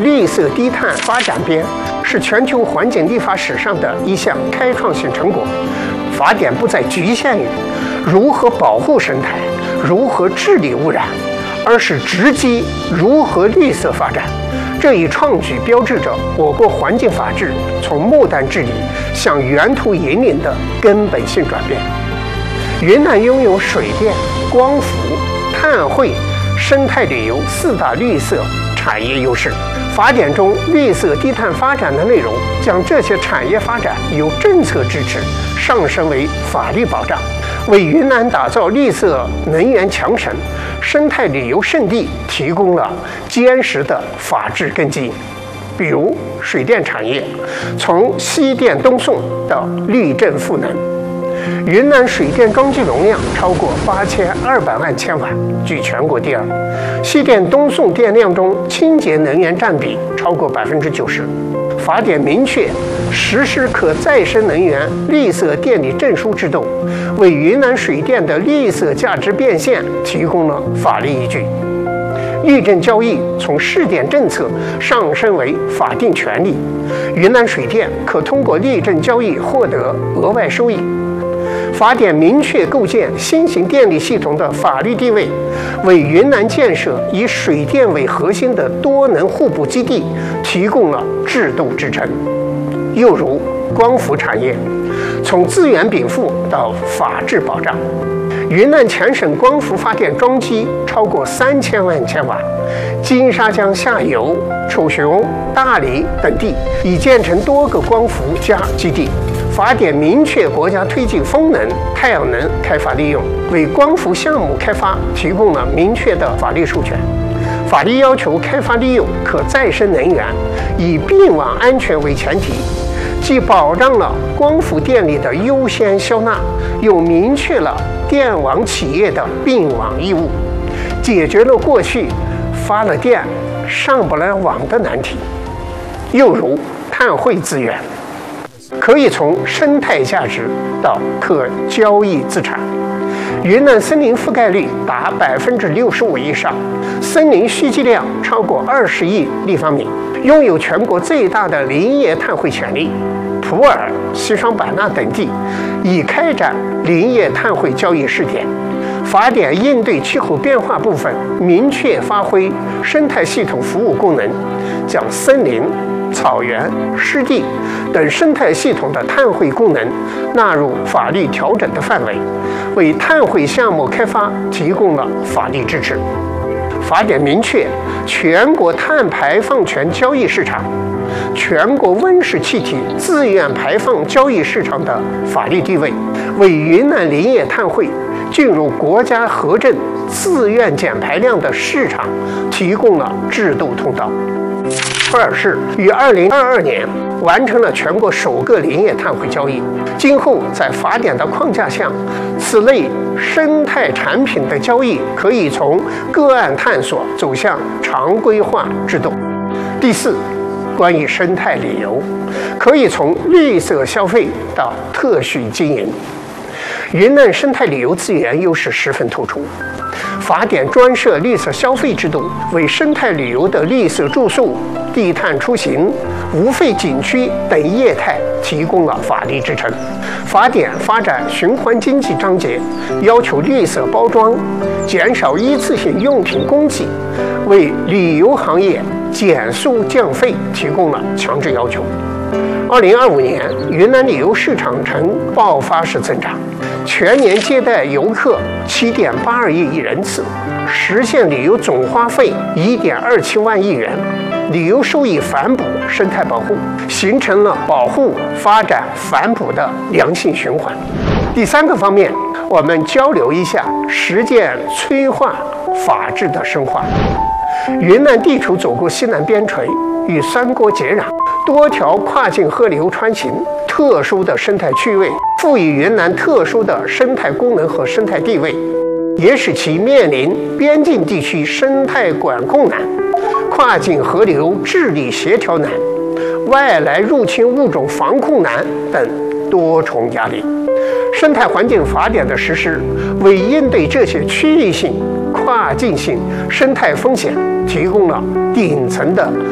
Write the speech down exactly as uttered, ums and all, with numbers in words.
绿色低碳发展编是全球环境立法史上的一项开创性成果。法典不再局限于如何保护生态、如何治理污染，而是直击如何绿色发展。这一创举标志着我国环境法治从末端治理向源头引领的根本性转变。云南拥有水电、光伏、碳汇、生态旅游四大绿色产业优势。法典中绿色低碳发展的内容，将这些产业发展由政策支持上升为法律保障，为云南打造绿色能源强省、生态旅游胜地提供了坚实的法治根基。比如水电产业，从西电东送到绿政赋能，云南水电装机容量超过八千二百万千瓦，居全国第二。西电东送电量中，清洁能源占比超过百分之九十。法典明确实施可再生能源绿色电力证书制度，为云南水电的绿色价值变现提供了法律依据。绿证交易从试点政策上升为法定权利，云南水电可通过绿证交易获得额外收益。法典明确构建新型电力系统的法律地位，为云南建设以水电为核心的多能互补基地提供了制度支撑。又如光伏产业，从资源禀赋到法治保障，云南全省光伏发电装机超过三千万千瓦，金沙江下游、楚雄、大理等地已建成多个光伏加基地。法典明确国家推进风能、太阳能开发利用，为光伏项目开发提供了明确的法律授权。法律要求开发利用可再生能源，以并网安全为前提，既保障了光伏电力的优先销纳，又明确了电网企业的并网义务，解决了过去发了电上不来网的难题。又如碳汇资源，可以从生态价值到可交易资产。云南森林覆盖率达百分之六十五以上，森林蓄积量超过二十亿立方米，拥有全国最大的林业碳汇权利。普洱、西双版纳等地已开展林业碳汇交易试点。法典应对气候变化部分明确发挥生态系统服务功能，将森林、草原、湿地等生态系统的碳汇功能纳入法律调整的范围，为碳汇项目开发提供了法律支持。法典明确全国碳排放权交易市场、全国温室气体自愿排放交易市场的法律地位，为云南林业碳汇进入国家核证自愿减排量的市场提供了制度通道。普洱市于二零二二年完成了全国首个林业碳汇交易，今后在法典的框架下，此类生态产品的交易可以从个案探索走向常规化制度。第四，关于生态旅游，可以从绿色消费到特许经营。云南生态旅游资源优势十分突出，法典专设绿色消费制度，为生态旅游的绿色住宿、低碳出行、无废景区等业态提供了法律支撑。法典发展循环经济章节要求绿色包装，减少一次性用品供给，为旅游行业减速降费提供了强制要求。二零二五年，云南旅游市场呈爆发式增长，全年接待游客七点八二亿人次，实现旅游总花费一点二七万亿元，旅游收益反哺生态保护，形成了保护、发展、反哺的良性循环。第三个方面，我们交流一下实践催化法治的深化。云南地处走过西南边陲，与三国接壤，多条跨境河流穿行，特殊的生态趣味，赋予云南特殊的生态功能和生态地位，也使其面临边境地区生态管控难、跨境河流治理协调难、外来入侵物种防控难等多重压力。生态环境法典的实施，为应对这些区域性、跨境性生态风险提供了顶层的